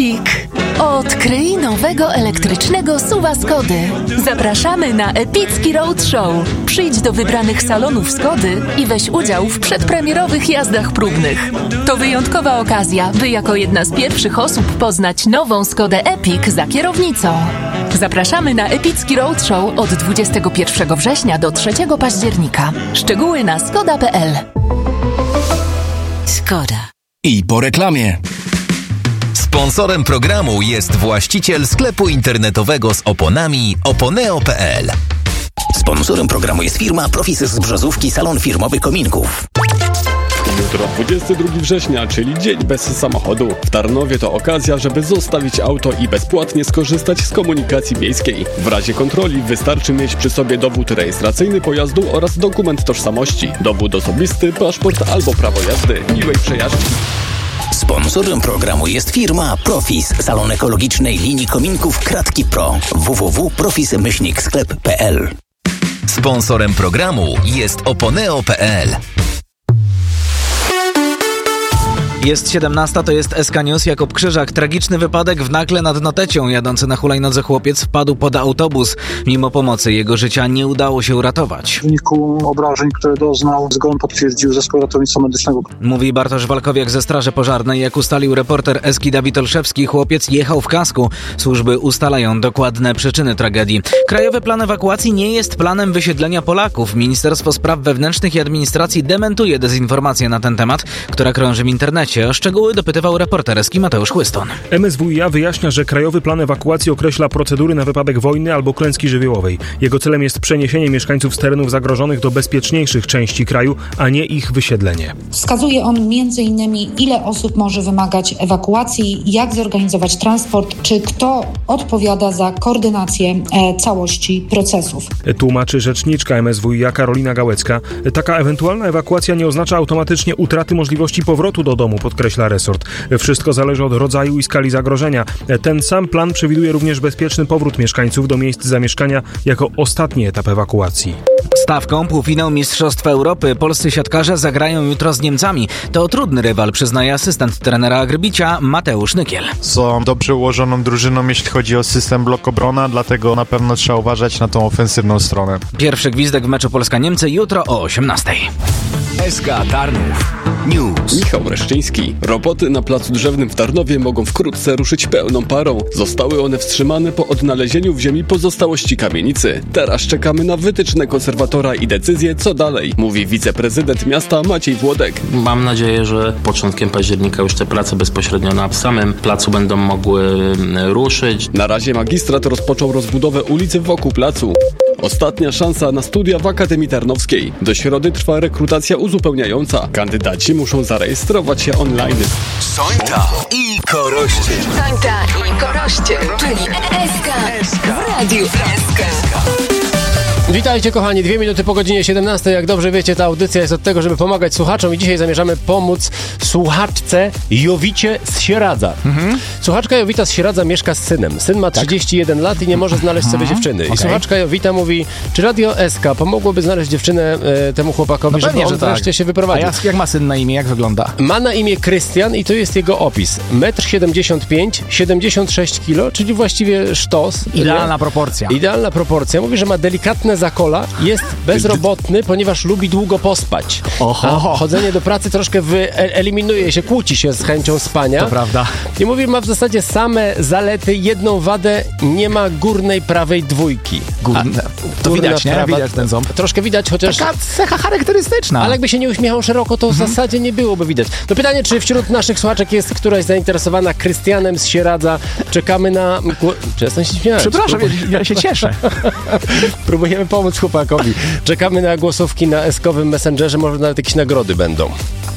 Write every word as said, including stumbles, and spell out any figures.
Epic. Odkryj nowego elektrycznego SUV-a Skody. Zapraszamy na epicki roadshow. Przyjdź do wybranych salonów Skody i weź udział w przedpremierowych jazdach próbnych. To wyjątkowa okazja, by jako jedna z pierwszych osób poznać nową Skodę Epic za kierownicą. Zapraszamy na epicki roadshow od dwudziestego pierwszego września do trzeciego października. Szczegóły na skoda kropka p l. Skoda. I po reklamie. Sponsorem programu jest właściciel sklepu internetowego z oponami oponeo kropka p l. Sponsorem programu jest firma Profis z Brzozówki, salon firmowy kominków. Jutro dwudziestego drugiego września, czyli dzień bez samochodu. W Tarnowie to okazja, żeby zostawić auto i bezpłatnie skorzystać z komunikacji miejskiej. W razie kontroli wystarczy mieć przy sobie dowód rejestracyjny pojazdu oraz dokument tożsamości, dowód osobisty, paszport albo prawo jazdy. Miłej przejażdżki. Sponsorem programu jest firma Profis, salon ekologicznej linii kominków Kratki Pro. w w w kropka profis myślnik sklep kropka p l. Sponsorem programu jest oponeo kropka p l. Jest siedemnasta, to jest S K News. Jakub Krzyżak. Tragiczny wypadek w Nakle nad Notecią. Jadący na hulajnodze chłopiec wpadł pod autobus. Mimo pomocy jego życia nie udało się uratować. W wyniku obrażeń, które doznał, zgon potwierdził zespół ratownictwa medycznego. Mówi Bartosz Walkowiak ze Straży Pożarnej. Jak ustalił reporter Eski Dawid Olszewski, chłopiec jechał w kasku. Służby ustalają dokładne przyczyny tragedii. Krajowy plan ewakuacji nie jest planem wysiedlenia Polaków. Ministerstwo Spraw Wewnętrznych i Administracji dementuje dezinformację na ten temat, która krąży w internecie. O szczegóły dopytywał reporter Eski Mateusz Chłyston. M S W i A wyjaśnia, że Krajowy Plan Ewakuacji określa procedury na wypadek wojny albo klęski żywiołowej. Jego celem jest przeniesienie mieszkańców z terenów zagrożonych do bezpieczniejszych części kraju, a nie ich wysiedlenie. Wskazuje on między innymi, ile osób może wymagać ewakuacji, jak zorganizować transport, czy kto odpowiada za koordynację e, całości procesów. Tłumaczy rzeczniczka M S W i A Karolina Gałecka. Taka ewentualna ewakuacja nie oznacza automatycznie utraty możliwości powrotu do domu, podkreśla resort. Wszystko zależy od rodzaju i skali zagrożenia. Ten sam plan przewiduje również bezpieczny powrót mieszkańców do miejsc zamieszkania jako ostatni etap ewakuacji. Stawką półfinał Mistrzostw Europy. Polscy siatkarze zagrają jutro z Niemcami. To trudny rywal, przyznaje asystent trenera Agrbicia Mateusz Nykiel. Są dobrze ułożoną drużyną, jeśli chodzi o system blok obrona, dlatego na pewno trzeba uważać na tą ofensywną stronę. Pierwszy gwizdek w meczu Polska-Niemcy jutro o osiemnastej. S K Tarnów News. Michał Reszczyński. Roboty na placu drzewnym w Tarnowie mogą wkrótce ruszyć pełną parą. Zostały one wstrzymane po odnalezieniu w ziemi pozostałości kamienicy. Teraz czekamy na wytyczne konserwatora i decyzję, co dalej, mówi wiceprezydent miasta Maciej Włodek. Mam nadzieję, że początkiem października już te prace bezpośrednio na samym placu będą mogły ruszyć. Na razie magistrat rozpoczął rozbudowę ulicy wokół placu. Ostatnia szansa na studia w Akademii Tarnowskiej. Do środy trwa rekrutacja uzupełniająca. Kandydaci muszą zarejestrować się online. Sońta i Koroście. Sońta i Koroście, czyli S K w Radiu S K. Witajcie kochani, dwie minuty po godzinie siedemnastej. Jak dobrze wiecie, ta audycja jest od tego, żeby pomagać słuchaczom i dzisiaj zamierzamy pomóc słuchaczce Jowicie z Sieradza. Mhm. Słuchaczka Jowita z Sieradza mieszka z synem. Syn ma trzydzieści jeden lat i nie może znaleźć sobie dziewczyny. Okay. I słuchaczka Jowita mówi, czy Radio S K pomogłoby znaleźć dziewczynę e, temu chłopakowi, no żeby on wreszcie tak. się wyprowadził. A jak, jak ma syn na imię, jak wygląda? Ma na imię Krystian i to jest jego opis. metr siedemdziesiąt pięć, siedemdziesiąt sześć kilo, czyli właściwie sztos. Idealna nie? proporcja. Idealna proporcja. Mówi, że ma delikatne zakola, jest bezrobotny, ponieważ lubi długo pospać. Oho. A chodzenie do pracy troszkę wyeliminuje się, kłóci się z chęcią spania. To prawda. I mówi, ma w zasadzie same zalety, jedną wadę, nie ma górnej prawej dwójki. Górne. To widać, nie? Prawa, widać ten ząb. Troszkę widać, chociaż... Taka cecha charakterystyczna. Ale jakby się nie uśmiechał szeroko, to mhm. w zasadzie nie byłoby widać. To pytanie, czy wśród naszych słuchaczek jest któraś zainteresowana Krystianem z Sieradza? Czekamy na... Przestań się śmiać. Przepraszam, ja, ja się cieszę. Próbujemy pomóc chłopakowi. Czekamy na głosówki na eskowym Messengerze, może nawet jakieś nagrody będą.